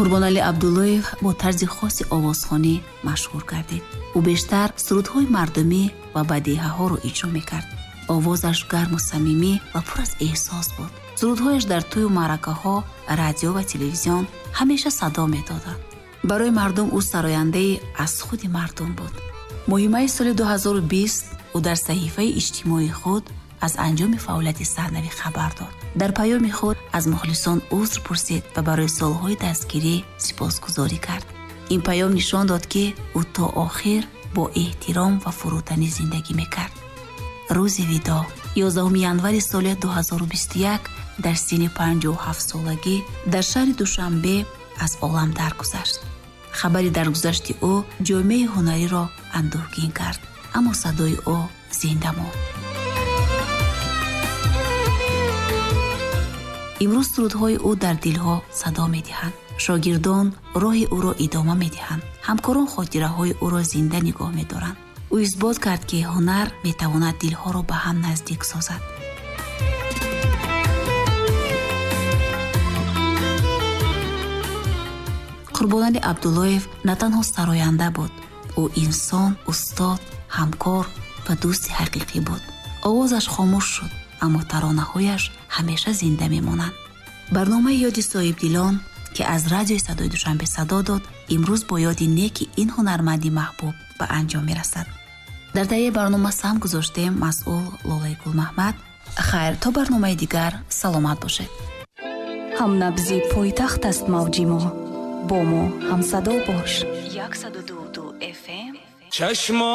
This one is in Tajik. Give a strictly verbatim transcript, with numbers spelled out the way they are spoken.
Қурбонали Абдуллоев бо тарзи хоси овозхонӣ машҳур гардид. ӯ бештар сурудҳои мардумӣ ва бадиҳаҳоро иҷро мекард. овозаш гарму самимӣ ва пур аз эҳсос буд. сурудҳояш дар тӯю маъракаҳо, радио ва телевизион ҳамеша садо медоданд. барои мардум ӯ сарояндаи аз худи мардум буд. моҳимаи соли ду ҳазору бист ӯ дар саҳифаи иҷтимоии худ аз анҷоми фаъолияти саҳнавӣ хабар дод. дар паёми худ аз мухлисон узр пурсид ва барои солҳои дастгирӣ сипосгузорӣ кард. ин паём нишон дод, ки ӯ то охир бо эҳтиром ва фурӯтанӣ зиндагӣ мекард. рӯзи видо ёздаҳуми январи соли ду ҳазору бисту як дар синни панҷоҳу ҳафт солагӣ дар шаҳри Душанбе аз олам даргузашт. хабари даргузашти ӯ ҷомеаи ҳунариро андӯҳгин кард, аммо садои ӯ зинда монд. имрӯз сурудҳои ӯ дар дилҳо садо медиҳанд. шогирдон роҳи ӯро идома медиҳанд. ҳамкорон хотираҳои ӯро зинда нигоҳ медоранд. ӯ исбот кард, ки ҳунар метавонад дилҳоро ба ҳам наздик созад. Қурбонали Абдуллоев на танҳо сароянда буд, ӯ инсон, устод, ҳамкор ва дӯсти ҳақиқӣ буд. овозаш хомӯш шуд, аммо таронаҳояш ҳамеша зинда мемонанд. барномаи ёди соҳибдилон, ки аз радиои садои Душанбе садо дод, имрӯз бо ёди неки ин ҳунарманди маҳбуб ба анҷом мерасад. дар таҳияи барнома сам гузоштем масъул Лолаи Гулмаҳмад. хайр, то барномаи дигар саломат бошед. ҳамнабзи пойтахт аст мавҷи мо, бо мо ҳамсадо бош. яксаду ду ду эф эм.